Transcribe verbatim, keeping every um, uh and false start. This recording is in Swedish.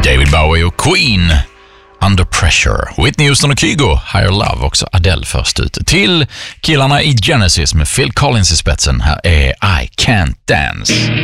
David Bowie och Queen, Under Pressure. Whitney Houston och Kygo, Higher Love, också Adele först ut. Till killarna i Genesis med Phil Collins i spetsen, här är I Can't Dance.